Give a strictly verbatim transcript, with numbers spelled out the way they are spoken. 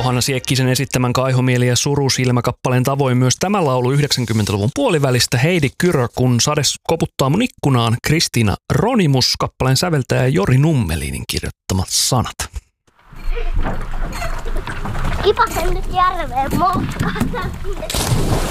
Johanna Siekkisen esittämän Kaihomieli ja Surusilmä-kappaleen tavoin myös tämä laulu yhdeksänkymmentäluvun puolivälistä Heidi Kyrö, kun sade koputtaa mun ikkunaan, Kristiina Ronimus, kappaleen säveltäjä Jori Nummelinin kirjoittamat sanat. Kipasen nyt järveen moukkaan.